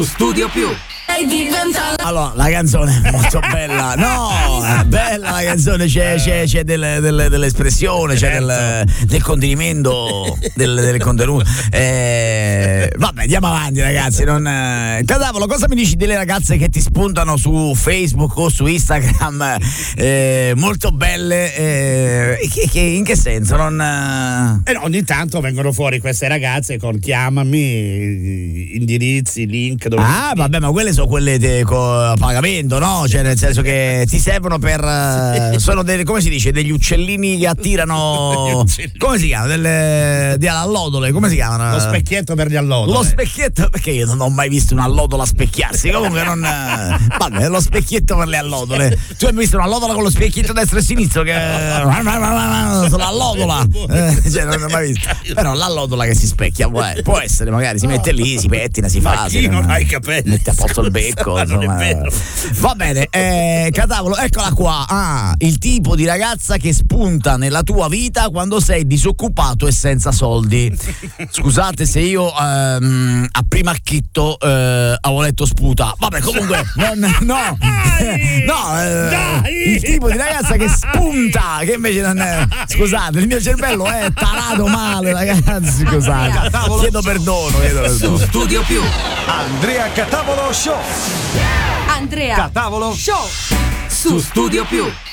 Studio Più. Allora, la canzone è molto bella. No, è bella la canzone, c'è dell'espressione, c'è del contenimento, del contenuto. Vabbè, andiamo avanti, ragazzi. Cadavolo, cosa mi dici delle ragazze che ti spuntano su Facebook o su Instagram? Molto belle. In che senso? Ogni tanto vengono fuori queste ragazze con chiamami, indirizzi, link. Vabbè, ma quelle sono quelle a pagamento, no? Cioè, nel senso che ti servono per. Sono come si dice? Degli uccellini che attirano. Come si chiamano? Delle allodole, come si chiamano? Lo specchietto per gli allodole. Lo specchietto, perché io non ho mai visto un'allodola specchiarsi. Comunque non. Vabbè, lo specchietto per le allodole. Tu hai visto un'allodola con lo specchietto destra e sinistro che. Sull'allodola. Cioè, non ho mai visto. Però l'allodola che si specchia può essere, magari si mette lì, si pettina, si fa. Chi non ha i capelli? Mette a posto il becco. Non è vero. Va bene, Catavolo, eccola qua. Il tipo di ragazza che spunta nella tua vita quando sei disoccupato e senza soldi. Scusate se io a prima acchitto avevo letto sputa. Vabbè, comunque il tipo di ragazza che spunta, che invece non è. Scusate, il mio cervello è tarato male, ragazzi. Scusate, chiedo perdono. Studio Più. Andrea Catavolo Show. Andrea Catavolo Show Su Studio Più.